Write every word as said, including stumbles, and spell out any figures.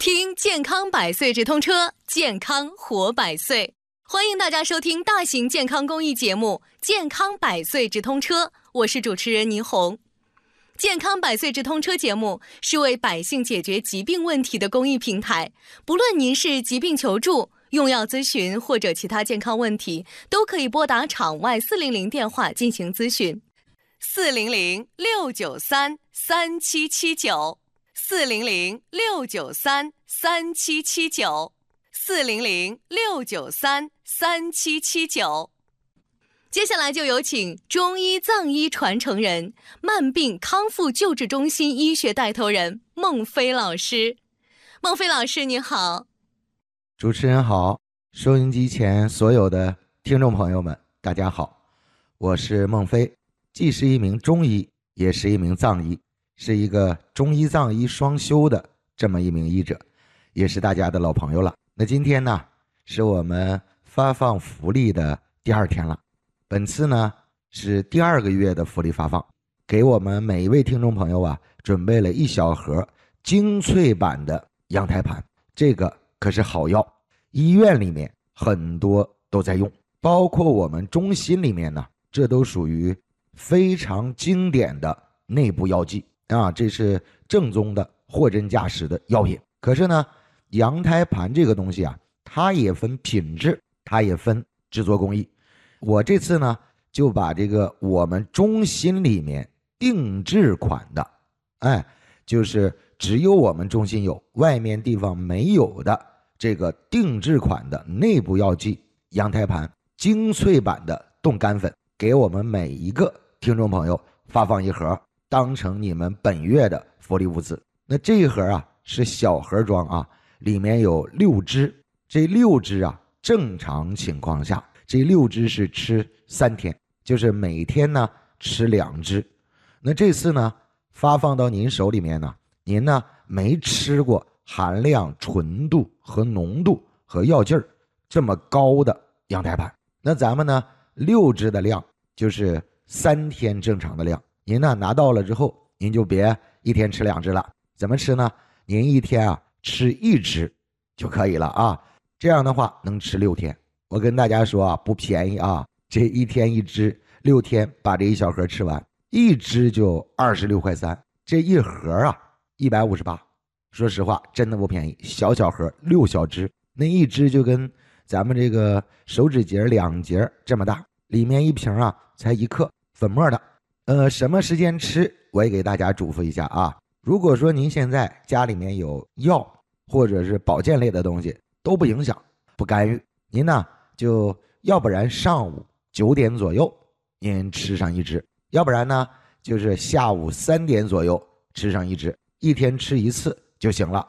听健康百岁直通车，健康活百岁。欢迎大家收听大型健康公益节目《健康百岁直通车》，我是主持人倪虹。健康百岁直通车节目是为百姓解决疾病问题的公益平台，不论您是疾病求助、用药咨询或者其他健康问题，都可以拨打场外四零零电话进行咨询。四零零六九三三七七九，四零零六九三三七七九，四零零六九三三七七九。接下来就有请中医藏医传承人、慢病康复救治中心医学带头人孟飞老师。孟飞老师你好。 主持人好，收音机前所有的听众朋友们大家好，我是孟飞，既是一名中医也是一名藏医，是一个中医藏医双修的这么一名医者，也是大家的老朋友了。那今天呢是我们发放福利的第二天了，本次呢是第二个月的福利发放，给我们每一位听众朋友啊准备了一小盒精粹版的羊胎盘，这个可是好药，医院里面很多都在用，包括我们中心里面呢，这都属于非常经典的内部药剂啊，这是正宗的货真价实的药品。可是呢，羊胎盘这个东西啊，它也分品质，它也分制作工艺。我这次呢，就把这个我们中心里面定制款的，哎，就是只有我们中心有，外面地方没有的这个定制款的内部药剂羊胎盘精粹版的冻干粉，给我们每一个听众朋友发放一盒，当成你们本月的福利物资。那这一盒啊是小盒装啊，里面有六支，这六支啊正常情况下这六支是吃三天，就是每天呢吃两支。那这次呢发放到您手里面呢，您呢没吃过含量、纯度和浓度和药劲儿这么高的羊胎盘，那咱们呢六支的量就是三天正常的量，您呢拿到了之后，您就别一天吃两支了，怎么吃呢？您一天啊吃一支就可以了啊，这样的话能吃六天。我跟大家说啊，不便宜啊，这一天一支，六天把这一小盒吃完，一支就二十六块三，这一盒啊一百五十八。说实话，真的不便宜，小小盒六小支，那一支就跟咱们这个手指节两节这么大，里面一瓶啊才一克粉末的。呃，什么时间吃？我也给大家嘱咐一下啊。如果说您现在家里面有药或者是保健类的东西，都不影响，不干预，您呢就要不然上午九点左右您吃上一支，要不然呢就是下午三点左右吃上一支，一天吃一次就行了。